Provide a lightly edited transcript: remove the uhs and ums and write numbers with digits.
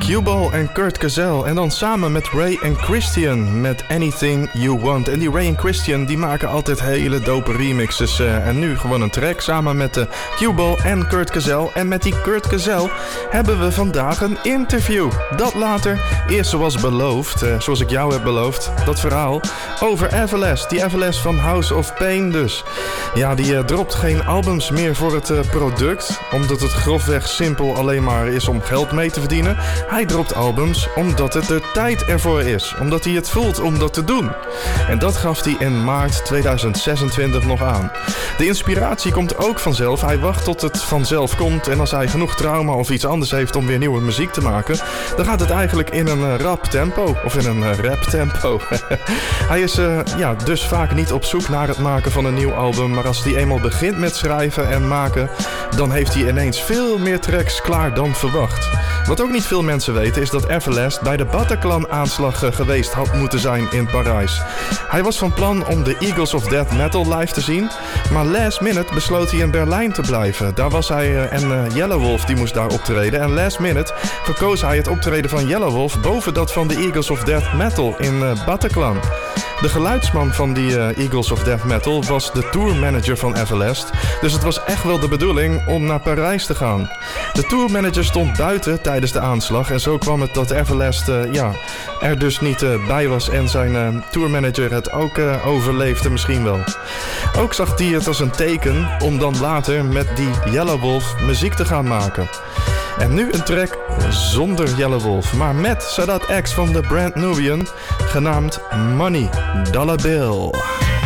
Q-Ball en Kurt Cazell. En dan samen met Ray en Christian met Anything You Want. En die Ray en Christian die maken altijd hele dope remixes. En nu gewoon een track samen met de Q-Ball en Kurt Cazell. En met die Kurt Cazell hebben we vandaag een interview. Dat later. Eerst zoals beloofd, zoals ik jou heb beloofd, dat verhaal over Everlast. Die Everlast van House of Pain dus. Ja, die dropt geen albums meer voor het product, omdat het grofweg simpel alleen maar is om geld mee te verdienen. Hij dropt albums omdat het de tijd ervoor is, omdat hij het voelt om dat te doen. En dat gaf hij in maart 2026 nog aan. De inspiratie komt ook vanzelf. Hij wacht tot het vanzelf komt en als hij genoeg trauma of iets anders heeft om weer nieuwe muziek te maken, dan gaat het eigenlijk in een rap tempo of in een rap tempo. Hij is dus vaak niet op zoek naar het maken van een nieuw album, maar als hij eenmaal begint met schrijven en maken, dan heeft hij ineens veel meer tracks klaar dan verwacht. Wat ook niet veel mensen weten is dat Everlast bij de Bataclan-aanslag geweest had moeten zijn in Parijs. Hij was van plan om de Eagles of Death Metal live te zien, maar last minute besloot hij in Berlijn te blijven. Daar was hij en Yelawolf die moest daar optreden en last minute verkoos hij het optreden van Yelawolf boven dat van de Eagles of Death Metal in Bataclan. De geluidsman van die Eagles of Death Metal was de tourmanager van Everlast, dus het was echt wel de bedoeling om naar Parijs te gaan. De tourmanager stond buiten tijdens de aanslag en zo kwam het dat Everlast er dus niet bij was en zijn tourmanager het ook overleefde misschien wel. Ook zag hij het als een teken om dan later met die Yelawolf muziek te gaan maken. En nu een track zonder Yelawolf, maar met Sadat X van The Brand Nubian, genaamd Money Dollar Bill.